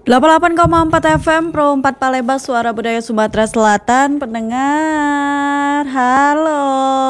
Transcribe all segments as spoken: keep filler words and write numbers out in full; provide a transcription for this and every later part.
delapan puluh delapan koma empat F M Pro empat Palembang, Suara Budaya Sumatera Selatan. Pendengar, halo.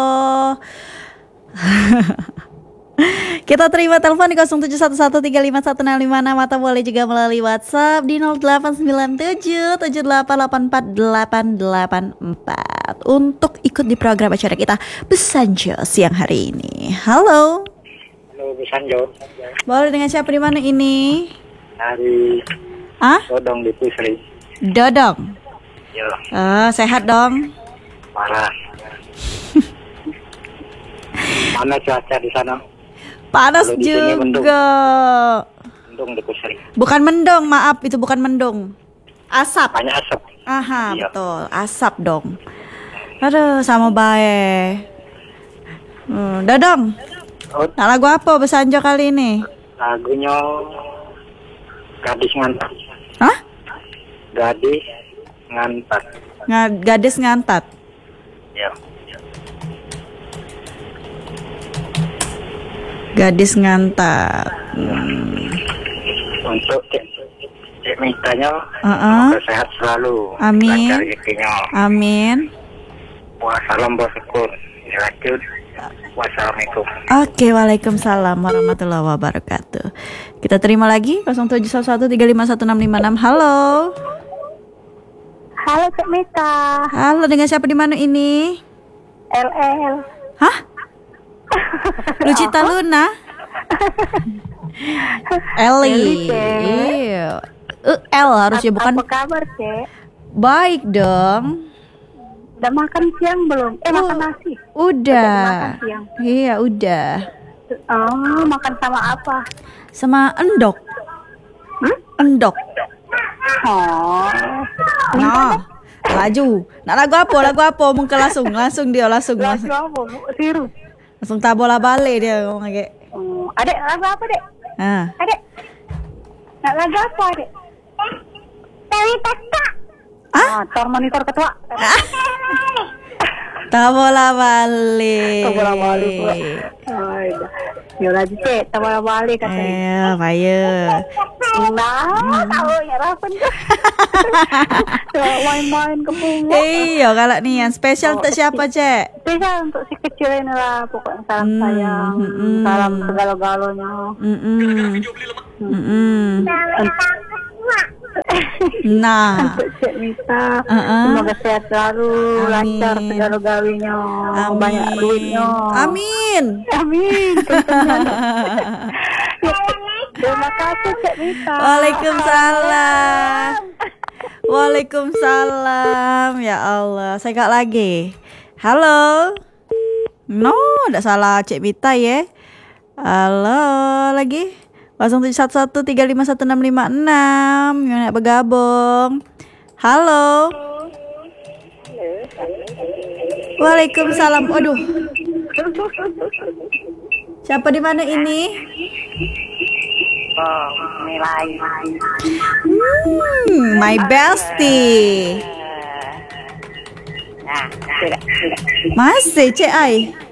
Kita terima telepon di nol tujuh satu satu tiga lima satu enam lima enam atau boleh juga melalui WhatsApp di nol delapan sembilan tujuh tujuh delapan delapan empat delapan delapan empat untuk ikut di program acara kita Besanjo siang hari ini. Halo. Halo Besanjo. Boleh dengan siapa di mana ini? Dari Ah? Dodong di Pusri. Dodong. Ya. Ah, sehat dong. Parah. Mana cuaca di sana? Panas Kalau di sini mendung. juga. Mendung di Pusri. Bukan mendung, maaf itu bukan mendung. Asap. Banyak asap. Aha, Iya. betul. Asap dong. Aduh, sama bae. Hmm, Dodong. Oh, Nah, lagu apa Besanjo kali ini? lagunya Gadis Ngantat. Hah? Gadis Ngantat. Nga- gadis ngantat. Ya. Gadis ngantat. Hmm. Untuk Cik, Cik Mitanya, Uh-uh. semoga sehat selalu. Amin. Lancar rezekinya. Amin. Wassalam bersyukur. Dilanjut. Wassalamualaikum. Oke, waalaikumsalam warahmatullahi wabarakatuh. Kita terima lagi nol tujuh satu satu tiga lima satu enam lima enam. Halo. Halo Cik Mita. Halo, dengan siapa di mana ini? L L. Hah? Lucita Luna? Eli. Eli, Cek. Iya. Eh, L harusnya bukan. Apa kabar Cik? Baik dong. Udah makan siang belum? Eh Uh, makan nasi. Udah. Makan siang. Iya, udah. Oh, makan sama apa? Sama endok. Hmm? Endok. Oh. Nah, laju. Nak lagu apa? Lagu apa? Mungkin langsung, langsung dia langsung, Lagu langsung, apa? Bu? Siru. langsung tak bola balik dia ngomong kayak. Oh. Adek lagu apa Dek? Ah. Adek. Nak lagu apa Dek? Tawi Taka. Ah? Ah, tor monitor ketua. Tak bola balik. Tak bola balik pula. Oh, iya. Ya lagi Cik, tak bola balik katanya. Eh, payah. Nah, tahu ya Rapen. Main-main ke bunga. Iya, kalau nih yang spesial untuk siapa, Cek? Spesial untuk si kecil ini lah, pokoknya salam Hmm, sayang, hmm. salam segala-galanya. Mm-mm. Mm-mm. Nah, Untuk Cik Mita, Uh-uh. semoga sehat selalu, Amin. lancar segala gawinya, Amin. banyak duitnya. Amin. Amin. Terima kasih Cik Mita. Waalaikumsalam. Waalaikumsalam. Ya Allah, saya gak lagi. Halo. No, tidak salah Cik Mita ya. Halo lagi. nol tujuh satu satu tiga lima satu enam lima enam. Yang nak bergabung. Halo. Waalaikumsalam. Aduh. Siapa di mana ini? Oh, nilai. Hmm, my bestie. Nah, sudah, sudah. Masih Cik Ai.